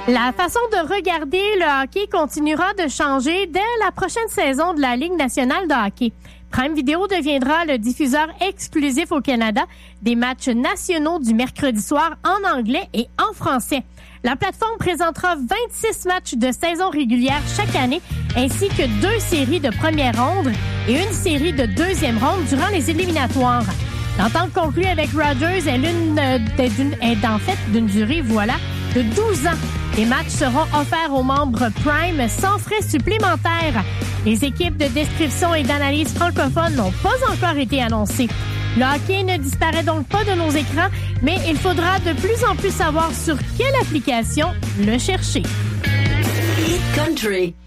La façon de regarder le hockey continuera de changer dès la prochaine saison de la Ligue nationale de hockey. Prime Video deviendra le diffuseur exclusif au Canada des matchs nationaux du mercredi soir en anglais et en français. La plateforme présentera 26 matchs de saison régulière chaque année, ainsi que 2 séries de première ronde et une série de deuxième ronde durant les éliminatoires. L'entente conclue avec Rogers est en fait d'une durée, de 12 ans. Les matchs seront offerts aux membres Prime sans frais supplémentaires. Les équipes de description et d'analyse francophones n'ont pas encore été annoncées. Le hockey ne disparaît donc pas de nos écrans, mais il faudra de plus en plus savoir sur quelle application le chercher. Hit Country.